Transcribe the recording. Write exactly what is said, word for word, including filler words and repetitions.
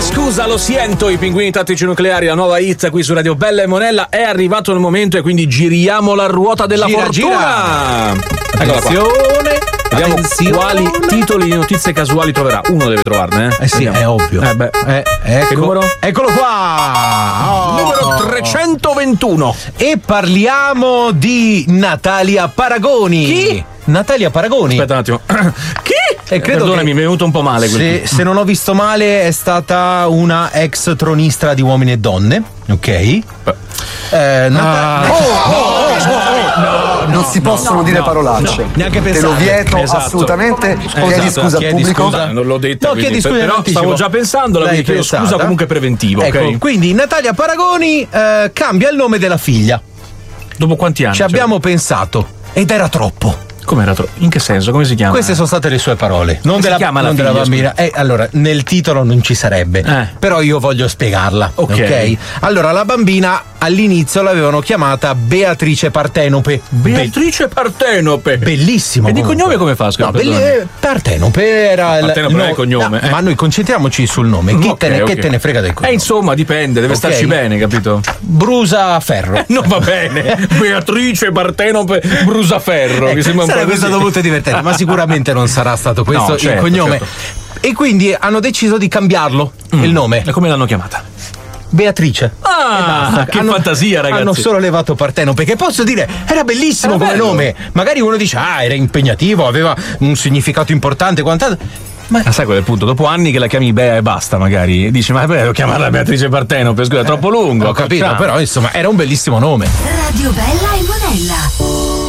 Scusa, lo sento, i pinguini tattici nucleari, la nuova hit qui su Radio Bella e Monella. È arrivato il momento e quindi giriamo la ruota della Gira, fortuna. Eccola qua. Attenzione. Vediamo Attenzione. quali titoli di notizie casuali troverà. Uno deve trovarne, eh? Eh sì, Vediamo. è ovvio. Eh beh. Eh, ecco. Che numero? Eccolo qua. Oh. Numero trecentoventuno. E parliamo di Natalia Paragoni. Chi? Natalia Paragoni. Aspetta un attimo. Chi? E credo Perdonami, che mi è venuto un po' male quel se, se non ho visto male è stata una ex tronistra di Uomini e Donne, ok? Eh, Nata- Ah. oh, oh, oh, oh, no, non si possono dire parolacce. neanche Te pensare. lo vieto Esatto. assolutamente. Chiedi Esatto. scusa al Chiedi pubblico. scusa. Non l'ho detta, No, quindi, chiedi scusa in però anticipo. stavo già pensando, L'hai quindi chiedo scusa pensata? comunque preventivo, Ecco, ok? quindi Natalia Paragoni eh, cambia il nome della figlia. Dopo quanti anni? Ci abbiamo pensato ed era troppo. Come era troppo? In che senso? Come si chiama? Queste sono state le sue parole. Non Come si della, chiama la non della figlia, bambina. Eh, allora, nel titolo non ci sarebbe. Eh. Però io voglio spiegarla. Ok. ok? Allora, la bambina all'inizio l'avevano chiamata Beatrice Partenope. Beatrice Partenope. Be- bellissimo. E di comunque. cognome come fa? Scusa, No, belli- perdonami. eh, Partenope era il Partenope non è il cognome, no, eh. Ma noi concentriamoci sul nome. Chi, Ok, te, ne, ok. che te ne frega del Eh, cognome? insomma, dipende, deve Ok. starci bene, capito? Brusaferro. Non va bene. Beatrice Partenope Brusaferro. Mi sembra un po' Sarebbe così. stato molto divertente, ma sicuramente non sarà stato questo No, il certo, cognome. certo. E quindi hanno deciso di cambiarlo, il nome. E come l'hanno chiamata? Beatrice. Ah, che Hanno- fantasia, ragazzi. Hanno solo levato Partenope, che posso dire, era bellissimo Era come bello. nome. Magari uno dice, ah, era impegnativo, aveva un significato importante, quant'altro. Ma Ma sai qual è il punto? Dopo anni che la chiami Bea e basta, magari dici, ma beh, devo chiamarla Beatrice Partenope, scusa, è troppo lungo. ho capito, facciamo. però insomma, era un bellissimo nome. Radio Bella e Monella.